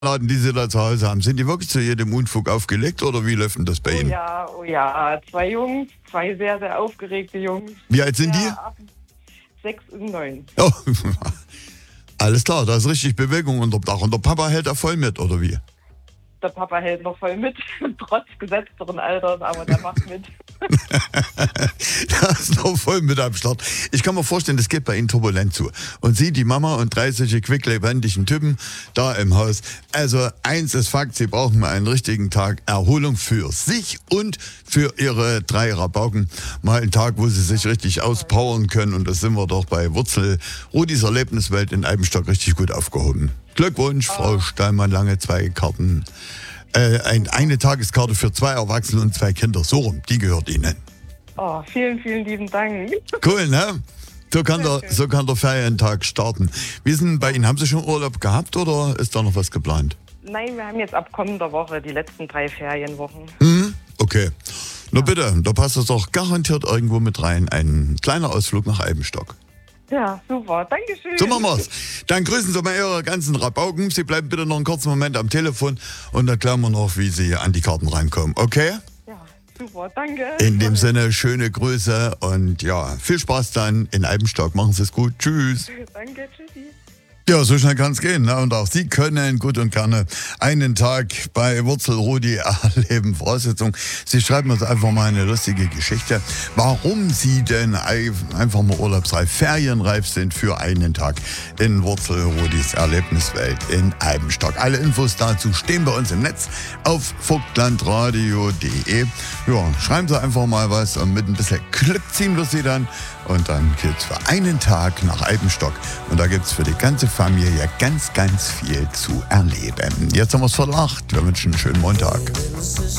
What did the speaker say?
Laden, die Sie da zu Hause haben, sind die wirklich zu jedem Unfug aufgelegt oder wie läuft denn das bei Ihnen? Oh ja, zwei Jungs, zwei sehr, sehr aufgeregte Jungs. Wie alt sind Ja, 6 und 9. die? Oh, alles klar, da ist richtig Bewegung unterm Dach. Und der Papa hält da voll mit, oder wie? Der Papa hält noch voll mit, trotz gesetzteren Alters, aber der macht mit. Da ist noch voll mit am Start. Ich kann mir vorstellen, das geht bei Ihnen turbulent zu. Und Sie, die Mama und 3 solche quicklebendigen Typen da im Haus. Also eins ist Fakt, Sie brauchen mal einen richtigen Tag Erholung für sich und für Ihre 3 Rabauken. Mal einen Tag, wo Sie sich richtig auspowern können. Und das sind wir doch bei Wurzel Rudis Erlebniswelt in Eibenstock richtig gut aufgehoben. Glückwunsch, Frau Stallmann, lange 2 Karten. Eine Tageskarte für 2 Erwachsene und 2 Kinder. So rum, die gehört Ihnen. Oh, vielen, vielen lieben Dank. Cool, ne? So kann der Ferientag starten. Wie ist denn bei Ihnen? Haben Sie schon Urlaub gehabt oder ist da noch was geplant? Nein, wir haben jetzt ab kommender Woche die letzten 3 Ferienwochen. Okay. Na bitte, da passt das doch garantiert irgendwo mit rein. Ein kleiner Ausflug nach Eibenstock. Ja, super. Dankeschön. So machen wir's. Dann grüßen Sie mal Ihre ganzen Rabauken. Sie bleiben bitte noch einen kurzen Moment am Telefon und dann klären wir noch, wie Sie an die Karten reinkommen. Okay? Ja, super. Danke. In dem Sinne, schöne Grüße und ja, viel Spaß dann in Eibenstock. Machen Sie es gut. Tschüss. Danke, tschüssi. Ja, so schnell kann es gehen. Ne? Und auch Sie können gut und gerne einen Tag bei Wurzel Rudi erleben. Voraussetzung, Sie schreiben uns einfach mal eine lustige Geschichte, warum Sie denn einfach mal urlaubsreif, ferienreif sind für einen Tag in Wurzel Rudis Erlebniswelt in Eibenstock. Alle Infos dazu stehen bei uns im Netz auf vogtlandradio.de. Ja, schreiben Sie einfach mal was und mit ein bisschen Glück ziehen wir Sie dann. Und dann geht's für einen Tag nach Eibenstock. Und da gibt's für die ganze Familie ganz, ganz viel zu erleben. Jetzt haben wir's 7:08. Wir wünschen einen schönen Montag.